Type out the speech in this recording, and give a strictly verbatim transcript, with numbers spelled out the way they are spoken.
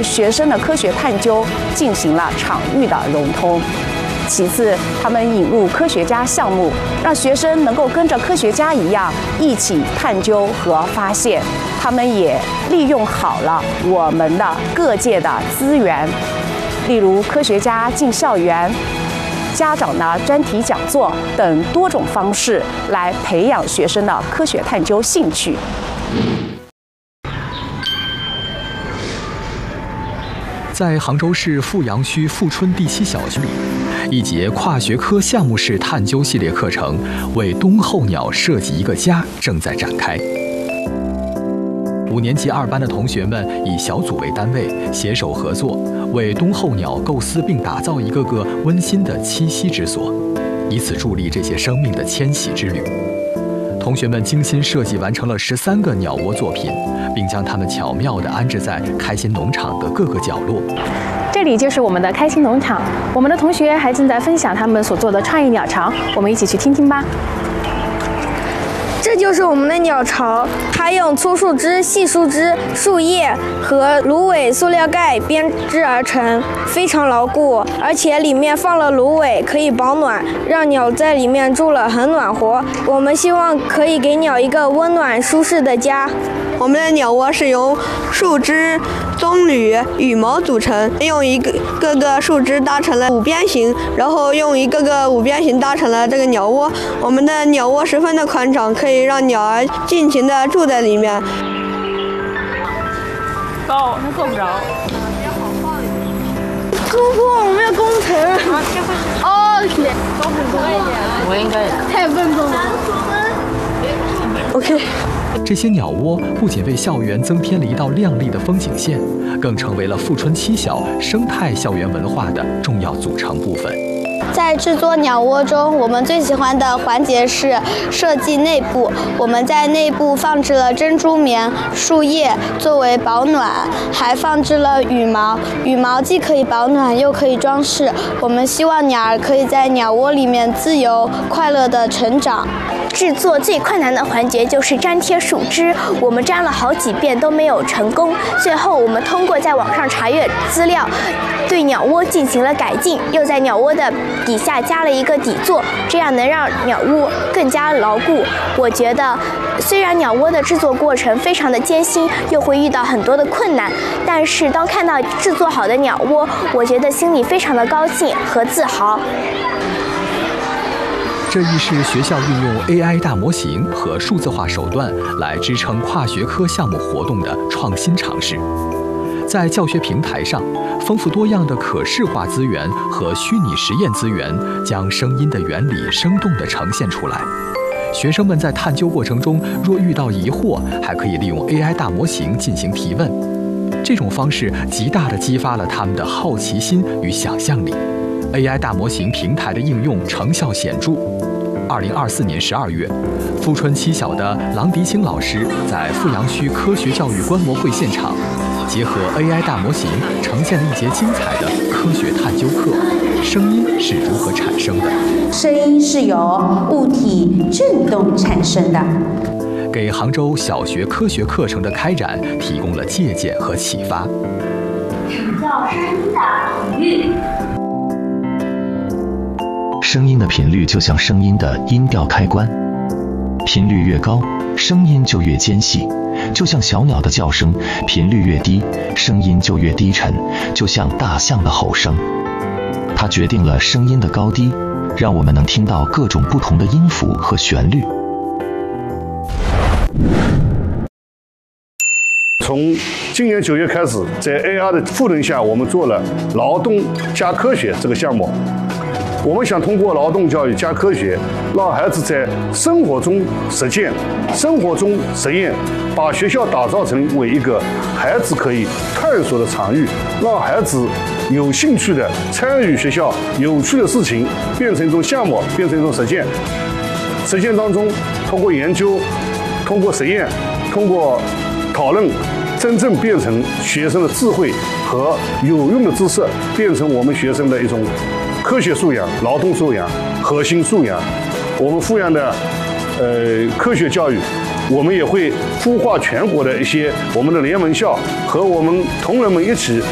对学生的科学探究进行了场域的融通。其次，他们引入科学家项目，让学生能够跟着科学家一样一起探究和发现。他们也利用好了我们的各界的资源，例如科学家进校园、家长的专题讲座等多种方式来培养学生的科学探究兴趣。 在杭州市富阳区富春第七小学里，一节跨学科项目式探究系列课程“为冬候鸟设计一个家”正在展开。五年级二班的同学们以小组为单位，携手合作，为冬候鸟构思并打造一个个温馨的栖息之所，以此助力这些生命的迁徙之旅。同学们精心设计完成了十三个鸟窝作品，并将它们巧妙地安置在开心农场的各个角落。 这里就是我们的开心农场，我们的同学还正在分享他们所做的创意鸟巢，我们一起去听听吧。 这就是我们的鸟巢，它用粗树枝、细树枝、树叶和芦苇塑料盖编织而成，非常牢固，而且里面放了芦苇，可以保暖，让鸟在里面住了很暖和。我们希望可以给鸟一个温暖舒适的家。 我们的鸟窝是由树枝、棕榈、羽毛组成，用一个个个树枝搭成了五边形，然后用一个个五边形搭成了这个鸟窝。我们的鸟窝十分的宽敞，可以让鸟儿尽情的住在里面。 高，那够不着。 姑姑，我们要工程。哦，天，高很高一点。 我应该太笨重了。OK。 这些鸟窝不仅为校园增添了一道亮丽的风景线，更成为了富春七小生态校园文化的重要组成部分。 在制作鸟窝中，我们最喜欢的环节是设计内部。我们在内部放置了珍珠棉、树叶作为保暖，还放置了羽毛。羽毛既可以保暖，又可以装饰。我们希望鸟儿可以在鸟窝里面自由快乐地成长。 制作最困难的环节就是粘贴树枝，我们粘了好几遍都没有成功。最后，我们通过在网上查阅资料，对鸟窝进行了改进，又在鸟窝的底下加了一个底座，这样能让鸟窝更加牢固。我觉得，虽然鸟窝的制作过程非常的艰辛，又会遇到很多的困难，但是当看到制作好的鸟窝，我觉得心里非常的高兴和自豪。 这亦是学校运用 A I 大模型和数字化手段来支撑跨学科项目活动的创新尝试。在教学平台上，丰富多样的可视化资源和虚拟实验资源将声音的原理生动地呈现出来。学生们在探究过程中，若遇到疑惑，还可以利用 A I 大模型进行提问。这种方式极大地激发了他们的好奇心与想象力。A I 大模型平台的应用成效显著。二零二四年十二月，富春七小的郎迪青老师在富阳区科学教育观摩会现场，结合 A I 大模型呈现了一节精彩的科学探究课。声音是如何产生的？ 声音是由物体振动产生的， 给杭州小学科学课程的开展提供了借鉴和启发。 请教声音的频率。 声音的频率就像声音的音调开关，频率越高，声音就越尖细，就像小鸟的叫声；频率越低，声音就越低沉，就像大象的吼声。它决定了声音的高低，让我们能听到各种不同的音符和旋律。 从今年九月开始，在 A R 的赋能下，我们做了劳动加科学这个项目。我们想通过劳动教育加科学，让孩子在生活中实践、生活中实验，把学校打造成为一个孩子可以探索的场域，让孩子有兴趣的参与学校有趣的事情，变成一种项目，变成一种实践。实践当中，通过研究、通过实验、通过讨论，真正变成学生的智慧和有用的知识，变成我们学生的一种科学素养、劳动素养、核心素养。我们富阳的呃科学教育，我们也会孵化全国的一些我们的联盟校和我们同仁们一起